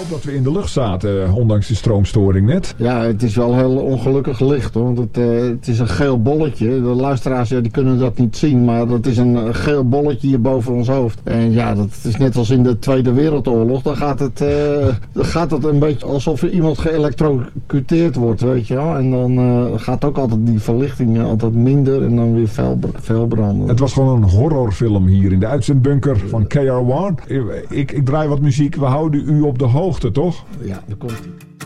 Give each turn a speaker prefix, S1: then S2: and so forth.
S1: hoop dat we in de lucht zaten, ondanks de stroomstoring net.
S2: Ja, het is wel heel ongelukkig licht hoor. Want het is een geel bolletje. De luisteraars die kunnen dat niet zien, maar dat is een geel bolletje hier boven ons hoofd. En ja, dat is net als in de Tweede Wereldoorlog. Dan gaat het een beetje alsof er iemand geëlektrocuteerd wordt, weet je wel. En dan gaat ook altijd die verlichting altijd minder en dan weer fel branden.
S1: Het was gewoon een horrorfilm hier in de uitzendbunker van KR1. Ik draai wat muziek. We houden u op de hoogte, toch?
S2: Ja, daar komt ie.